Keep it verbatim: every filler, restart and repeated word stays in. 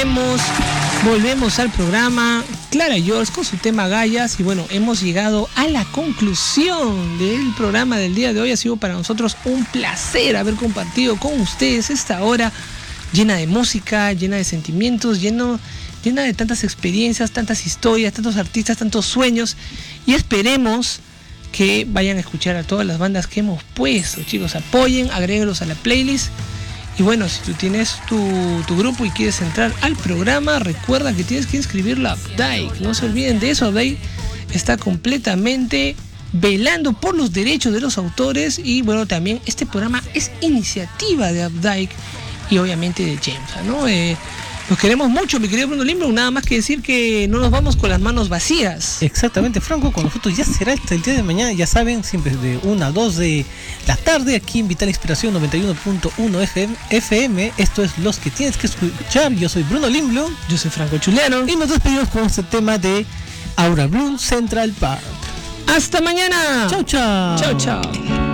volvemos, volvemos al programa. Clara George con su tema Gallas. Y bueno, hemos llegado a la conclusión del programa del día de hoy. Ha sido para nosotros un placer haber compartido con ustedes esta hora llena de música, llena de sentimientos, lleno, llena de tantas experiencias, tantas historias, tantos artistas, tantos sueños. Y esperemos que vayan a escuchar a todas las bandas que hemos puesto, chicos. Apoyen, agréguenlos a la playlist. Y bueno, si tú tienes tu, tu grupo y quieres entrar al programa, recuerda que tienes que inscribirlo a Updike. No se olviden de eso. Updike está completamente velando por los derechos de los autores. Y bueno, también este programa es iniciativa de Updike y obviamente de James, ¿no? Eh, Nos queremos mucho, mi querido Bruno Limbro. Nada más que decir que no nos vamos con las manos vacías. Exactamente, Franco, con nosotros ya será hasta el día de mañana. Ya saben, siempre de una a dos de la tarde aquí en Vital Inspiración noventa y uno punto uno F M. Esto es Los que tienes que escuchar. Yo soy Bruno Limbro. Yo soy Franco Chuliano. Y nos despedimos con este tema de Aura Bloom Central Park. ¡Hasta mañana! ¡Chao, chao! ¡Chao, chao!